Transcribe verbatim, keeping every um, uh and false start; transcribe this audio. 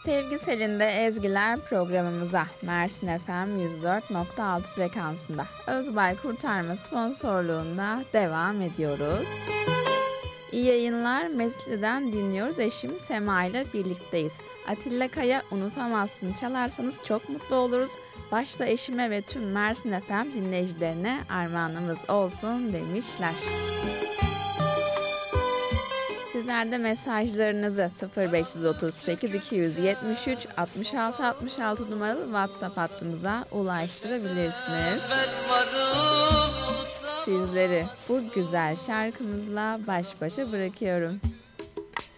Sevgi Selin'de Ezgiler programımıza Mersin F M yüz dört nokta altı frekansında Özbay Kurtarma sponsorluğunda devam ediyoruz. İyi yayınlar. Mesli'den dinliyoruz. Eşim Sema ile birlikteyiz. Atilla Kaya Unutamazsın çalarsanız çok mutlu oluruz. Başta eşime ve tüm Mersin F M dinleyicilerine armağanımız olsun demişler. Sizler de mesajlarınızı sıfır beş otuz sekiz iki yüz yetmiş üç altmış altı altmış altı numaralı WhatsApp hattımıza ulaştırabilirsiniz. Sizleri bu güzel şarkımızla baş başa bırakıyorum.